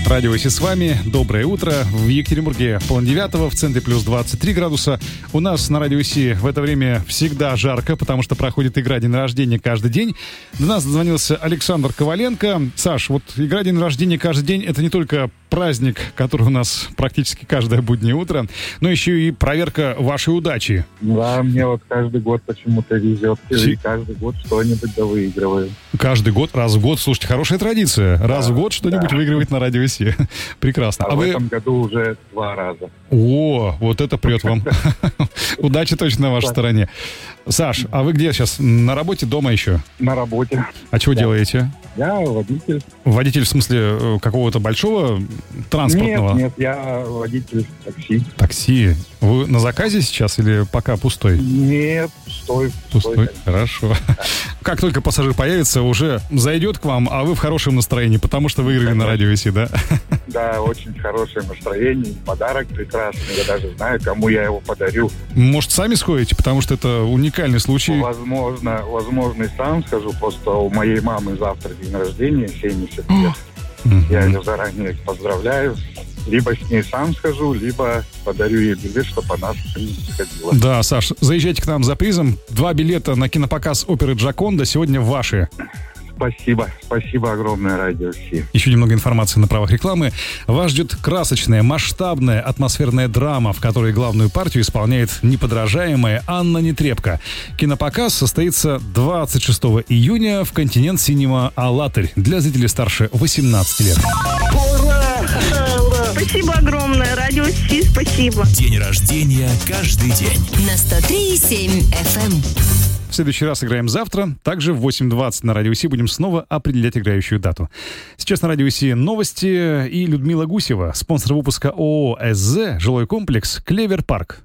Радио Си с вами. Доброе утро. В Екатеринбурге 8:30, в центре плюс 23 градуса. У нас на Радио Си в это время всегда жарко, потому что проходит игра «День рождения» каждый день. До нас дозвонился Александр Коваленко. Саш, вот игра «День рождения» каждый день — это не только праздник, который у нас практически каждое буднее утро, но еще и проверка вашей удачи. Да, мне вот каждый год почему-то везет. И каждый год что-нибудь выигрываю. Каждый год, раз в год. Слушайте, хорошая традиция. Раз в год что-нибудь выигрывает на Радио Си. Прекрасно. А в этом году уже 2 раза. О, вот это прет вам. Удачи точно на вашей стороне. Саш, а вы где сейчас? На работе, дома еще? На работе. А чего делаете? Я водитель. Водитель в смысле какого-то большого транспортного? Нет, я водитель такси. Такси. Вы на заказе сейчас или пока пустой? Нет, пустой. Хорошо. Как только пассажир появится, уже зайдет к вам, а вы в хорошем настроении, потому что выиграли на Радио Си, да? Да, очень хорошее настроение. Подарок прекрасный. Я даже знаю, кому я его подарю. Может, сами сходите, потому что это уникальный случай. Возможно, и сам скажу. Просто у моей мамы завтра день рождения, 70 лет. Я ее заранее поздравляю. Либо с ней сам схожу, либо подарю ей билет, чтобы она сходила. Да, Саш, заезжайте к нам за призом. 2 билета на кинопоказ оперы «Джоконда» сегодня ваши. Спасибо огромное, Радио Си. Еще немного информации на правах рекламы. Вас ждет красочная, масштабная, атмосферная драма, в которой главную партию исполняет неподражаемая Анна Нетребко. Кинопоказ состоится 26 июня в «Континент Синема Алатырь» для зрителей старше 18 лет. Ура! Спасибо огромное, Радио Си, спасибо. День рождения каждый день. На 103,7 FM. В следующий раз играем завтра. Также в 8:20 на Радио Си будем снова определять играющую дату. Сейчас на Радио Си новости и Людмила Гусева, спонсор выпуска ООО «СЗ», жилой комплекс «Клевер Парк».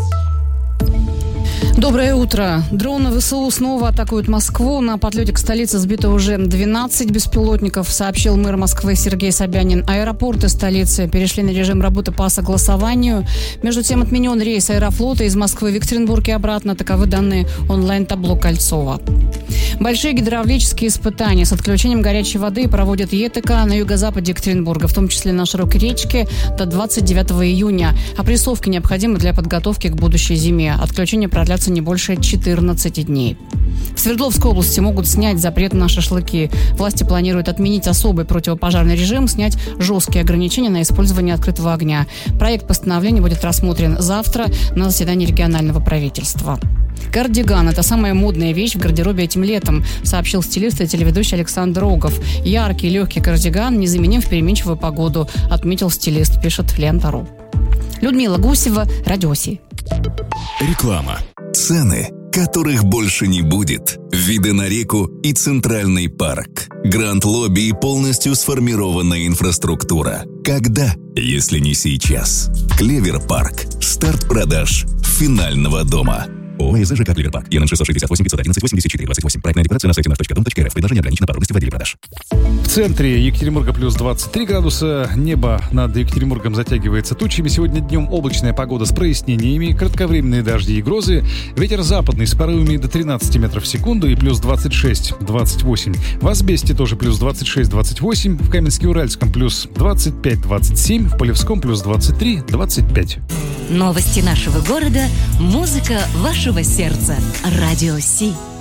Доброе утро. Дроны ВСУ снова атакуют Москву. На подлете к столице сбито уже 12 беспилотников, сообщил мэр Москвы Сергей Собянин. Аэропорты столицы перешли на режим работы по согласованию. Между тем отменен рейс Аэрофлота из Москвы в Екатеринбург и обратно. Таковы данные онлайн-табло Кольцова. Большие гидравлические испытания с отключением горячей воды проводят ЕТК на юго-западе Екатеринбурга, в том числе на широкой речке, до 29 июня. Опрессовки необходимы для подготовки к будущей зиме. Отключение продлятся не больше 14 дней. В Свердловской области могут снять запрет на шашлыки. Власти планируют отменить особый противопожарный режим, снять жесткие ограничения на использование открытого огня. Проект постановления будет рассмотрен завтра на заседании регионального правительства. Кардиган – это самая модная вещь в гардеробе этим летом, сообщил стилист и телеведущий Александр Рогов. Яркий, легкий кардиган незаменим в переменчивую погоду, отметил стилист, пишет Лента.ру. Людмила Гусева, Радио Си. Реклама. Цены, которых больше не будет. Виды на реку и Центральный парк. Гранд-лобби и полностью сформированная инфраструктура. Когда, если не сейчас? Клевер Парк. Старт продаж финального дома. ООО «ЖК Клевер Парк». ЕН 668 511 84 28. Проектная декларация на сайте nаш.дом.рф. Предложение ограничено по родности владельца продаж. В центре Екатеринбурга плюс 23 градуса. Небо над Екатеринбургом затягивается тучами. Сегодня днем облачная погода с прояснениями, кратковременные дожди и грозы. Ветер западный с порывами до 13 метров в секунду и плюс 26-28. В Асбесте тоже плюс 26-28. В Каменске-Уральском плюс 25-27. В Полевском плюс 23-25. Новости нашего города, музыка вашего сердца. Радио Си.